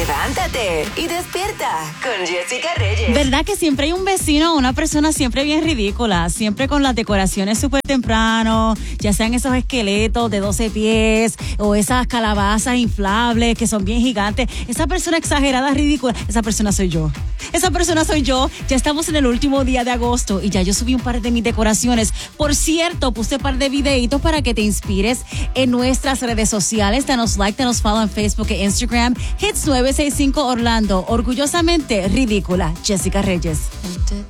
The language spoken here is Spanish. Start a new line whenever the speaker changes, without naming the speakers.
Levántate y despierta con Jessica Reyes.
¿Verdad que siempre hay un vecino o una persona siempre bien ridícula? Siempre con las decoraciones súper temprano, ya sean esos esqueletos de 12 pies o esas calabazas inflables que son bien gigantes. Esa persona exagerada, ridícula, esa persona soy yo. Esa persona soy yo. Ya estamos en el último día de agosto y ya yo subí un par de mis decoraciones. Por cierto, puse un par de videitos para que te inspires en nuestras redes sociales. Danos like, danos follow en Facebook e Instagram. Hits 965 Orlando. Orgullosamente ridícula. Jessica Reyes.